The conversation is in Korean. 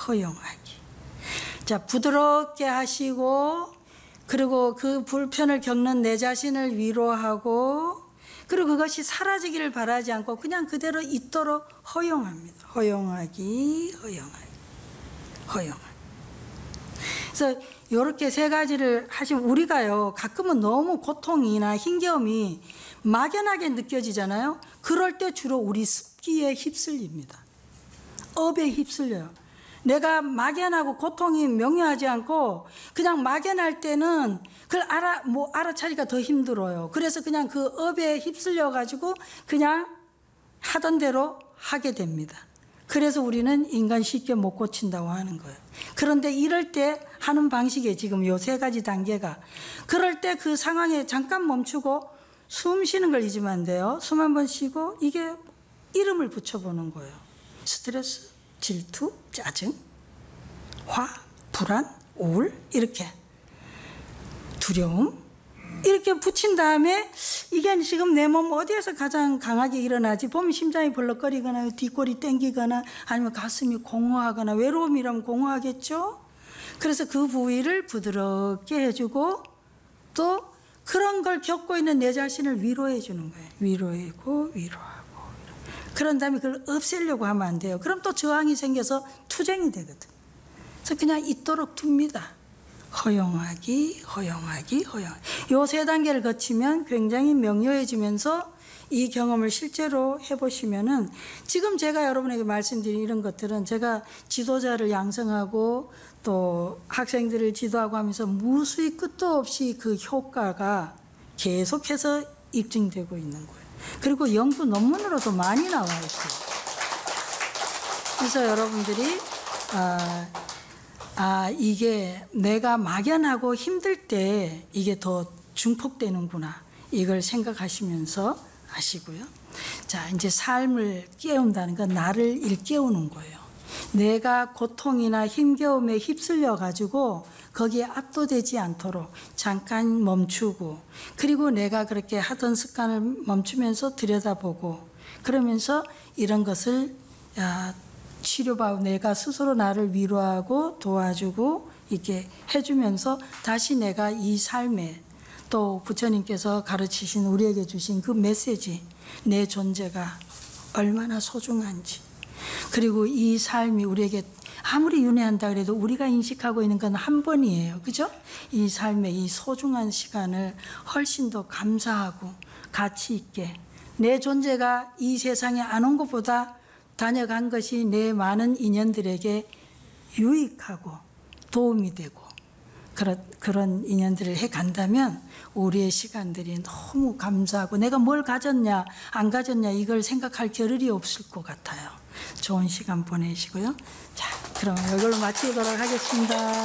허용하기. 자, 부드럽게 하시고, 그리고 그 불편을 겪는 내 자신을 위로하고, 그리고 그것이 사라지기를 바라지 않고 그냥 그대로 있도록 허용합니다. 허용하기, 허용하기, 허용하기. 그래서 이렇게 세 가지를 하시면 우리가요, 가끔은 너무 고통이나 힘겨움이 막연하게 느껴지잖아요. 그럴 때 주로 우리 습기에 휩쓸립니다. 업에 휩쓸려요. 내가 막연하고 고통이 명료하지 않고 그냥 막연할 때는 그걸 알아차리기가 더 힘들어요. 그래서 그냥 그 업에 휩쓸려 가지고 그냥 하던 대로 하게 됩니다. 그래서 우리는 인간 쉽게 못 고친다고 하는 거예요. 그런데 이럴 때 하는 방식에 지금 요 세 가지 단계가, 그럴 때 그 상황에 잠깐 멈추고 숨 쉬는 걸 잊으면 안 돼요. 숨 한번 쉬고 이게 이름을 붙여보는 거예요. 스트레스, 질투, 짜증, 화, 불안, 우울, 이렇게 두려움, 이렇게 붙인 다음에 이게 지금 내 몸 어디에서 가장 강하게 일어나지? 보면 심장이 벌렁거리거나 뒷골이 땡기거나 아니면 가슴이 공허하거나, 외로움이라면 공허하겠죠? 그래서 그 부위를 부드럽게 해주고 또 그런 걸 겪고 있는 내 자신을 위로해 주는 거예요. 위로하고 위로하고. 그런 다음에 그걸 없애려고 하면 안 돼요. 그럼 또 저항이 생겨서 투쟁이 되거든. 그래서 그냥 있도록 둡니다. 허용하기, 허용하기, 허용하기. 요 세 단계를 거치면 굉장히 명료해지면서 이 경험을 실제로 해보시면은, 지금 제가 여러분에게 말씀드린 이런 것들은 제가 지도자를 양성하고 또 학생들을 지도하고 하면서 무수히 끝도 없이 그 효과가 계속해서 입증되고 있는 거예요. 그리고 연구 논문으로도 많이 나와 있어요. 그래서 여러분들이 이게 내가 막연하고 힘들 때 이게 더 증폭되는구나, 이걸 생각하시면서 하시고요. 자, 이제 삶을 깨운다는 건 나를 일깨우는 거예요. 내가 고통이나 힘겨움에 휩쓸려 가지고 거기에 압도되지 않도록 잠깐 멈추고, 그리고 내가 그렇게 하던 습관을 멈추면서 들여다보고, 그러면서 이런 것을 치료받고 내가 스스로 나를 위로하고 도와주고 이렇게 해주면서 다시 내가 이 삶에, 또 부처님께서 가르치신 우리에게 주신 그 메시지, 내 존재가 얼마나 소중한지, 그리고 이 삶이 우리에게 아무리 윤회한다 그래도 우리가 인식하고 있는 건 한 번이에요. 그죠? 이 삶의 이 소중한 시간을 훨씬 더 감사하고 가치 있게, 내 존재가 이 세상에 안 온 것보다 다녀간 것이 내 많은 인연들에게 유익하고 도움이 되고 그런 인연들을 해간다면 우리의 시간들이 너무 감사하고, 내가 뭘 가졌냐 안 가졌냐 이걸 생각할 겨를이 없을 것 같아요. 좋은 시간 보내시고요. 자, 그럼 이걸로 마치도록 하겠습니다.